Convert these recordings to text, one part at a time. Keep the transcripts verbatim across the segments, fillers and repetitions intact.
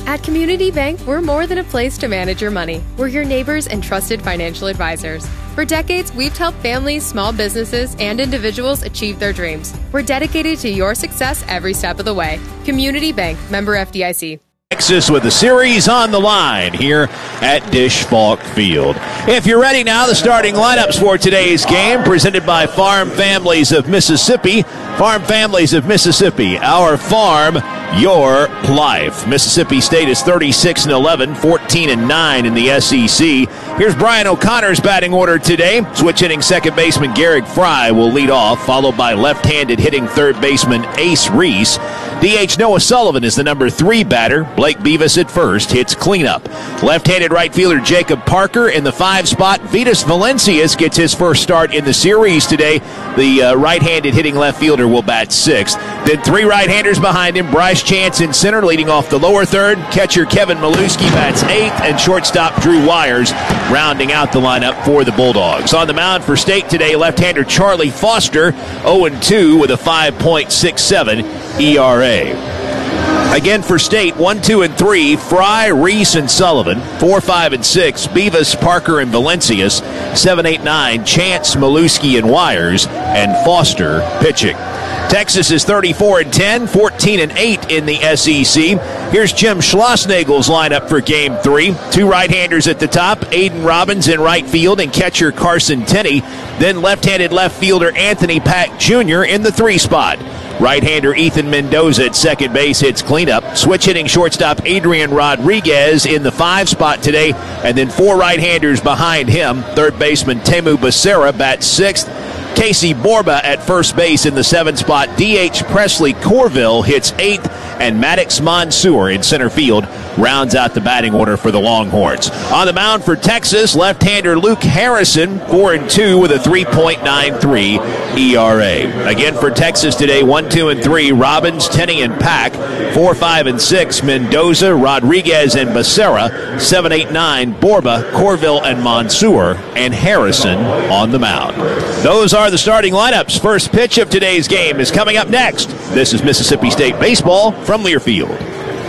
At Community Bank, we're more than a place to manage your money. We're your neighbors and trusted financial advisors. For decades, we've helped families, small businesses, and individuals achieve their dreams. We're dedicated to your success every step of the way. Community Bank, member F D I C. Texas with the series on the line here at Dish Falk Field. If you're ready now, the starting lineups for today's game presented by Farm Families of Mississippi. Farm Families of Mississippi, our farm, your life. Mississippi State is thirty-six and eleven, fourteen and nine in the S E C. Here's Brian O'Connor's batting order today. Switch hitting second baseman Garrick Fry will lead off, followed by left-handed hitting third baseman Ace Reese. D H Noah Sullivan is the number three batter. Blake Beavis at first hits cleanup. Left-handed right fielder Jacob Parker in the five spot. Vitas Valencias gets his first start in the series today. The uh, right-handed hitting left fielder will bat sixth. Then three right-handers behind him. Bryce Chance in center leading off the lower third. Catcher Kevin Maluski bats eighth, and shortstop Drew Wires rounding out the lineup for the Bulldogs. On the mound for State today, left-hander Charlie Foster, oh and two with a five point six seven E R A. Again for State, one, two, and three, Fry, Reese, and Sullivan. Four, five, and six, Beavis, Parker, and Valencias. Seven, eight, nine, Chance, Maluski, and Wires, and Foster pitching. Texas is thirty-four and ten, fourteen and eight in the S E C. Here's Jim Schlossnagel's lineup for Game three. Two right-handers at the top, Aiden Robbins in right field and catcher Carson Tenney. Then left-handed left fielder Anthony Pack Junior in the three spot. Right-hander Ethan Mendoza at second base hits cleanup. Switch hitting shortstop Adrian Rodriguez in the five spot today. And then four right-handers behind him. Third baseman Temu Becerra bats sixth. Casey Borba at first base in the seven spot. D H Presley Corville hits eighth. And Maddox Mansour in center field rounds out the batting order for the Longhorns. On the mound for Texas, left-hander Luke Harrison, four and two with a three point nine three E R A. Again for Texas today, one, two, and three, Robbins, Tenney, and Pack. four, five, and six, Mendoza, Rodriguez, and Becerra. seven, eight, nine, Borba, Corville, and Mansour, and Harrison on the mound. Those are the starting lineups. First pitch of today's game is coming up next. This is Mississippi State Baseball from Learfield.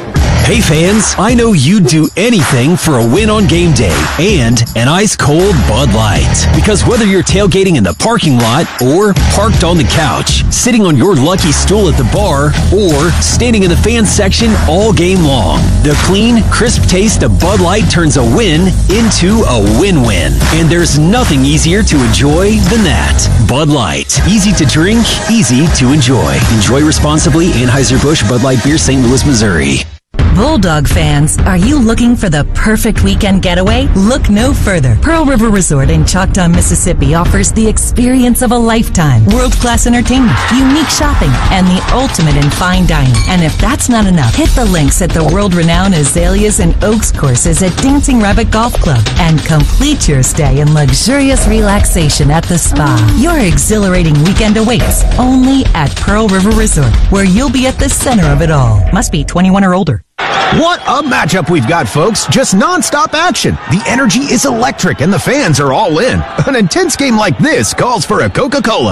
Hey fans, I know you'd do anything for a win on game day and an ice-cold Bud Light. Because whether you're tailgating in the parking lot or parked on the couch, sitting on your lucky stool at the bar, or standing in the fan section all game long, the clean, crisp taste of Bud Light turns a win into a win-win. And there's nothing easier to enjoy than that. Bud Light. Easy to drink, easy to enjoy. Enjoy responsibly. Anheuser-Busch Bud Light Beer, Saint Louis, Missouri. Bulldog fans, are you looking for the perfect weekend getaway? Look no further. Pearl River Resort in Choctaw, Mississippi offers the experience of a lifetime. World-class entertainment, unique shopping, and the ultimate in fine dining. And if that's not enough, hit the links at the world-renowned Azaleas and Oaks courses at Dancing Rabbit Golf Club and complete your stay in luxurious relaxation at the spa. Your exhilarating weekend awaits only at Pearl River Resort, where you'll be at the center of it all. Must be twenty-one or older. What a matchup we've got, folks. Just non-stop action. The energy is electric and the fans are all in. An intense game like this calls for a Coca-Cola.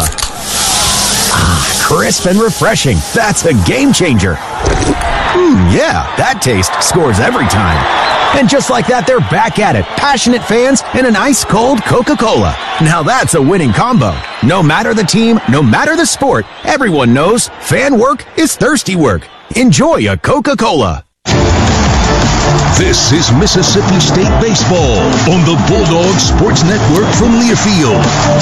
Ah, crisp and refreshing. That's a game changer. Mmm, yeah, that taste scores every time. And just like that, they're back at it. Passionate fans and an ice-cold Coca-Cola. Now that's a winning combo. No matter the team, no matter the sport, everyone knows fan work is thirsty work. Enjoy a Coca-Cola. This is Mississippi State Baseball on the Bulldog Sports Network from Learfield.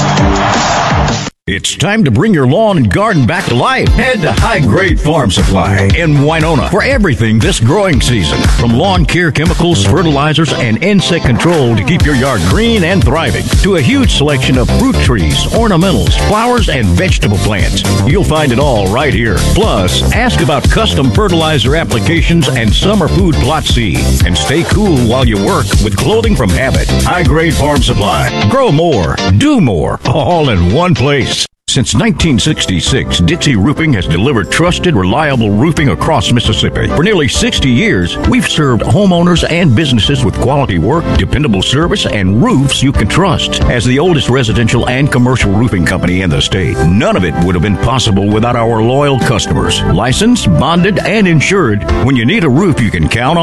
It's time to bring your lawn and garden back to life. Head to High Grade Farm Supply in Winona for everything this growing season. From lawn care chemicals, fertilizers, and insect control to keep your yard green and thriving, to a huge selection of fruit trees, ornamentals, flowers, and vegetable plants. You'll find it all right here. Plus, ask about custom fertilizer applications and summer food plot seed. And stay cool while you work with clothing from Habit. High Grade Farm Supply. Grow more, do more, all in one place. Since nineteen sixty-six, Ditsy Roofing has delivered trusted, reliable roofing across Mississippi. For nearly sixty years, we've served homeowners and businesses with quality work, dependable service, and roofs you can trust. As the oldest residential and commercial roofing company in the state, none of it would have been possible without our loyal customers. Licensed, bonded, and insured. When you need a roof you can count on,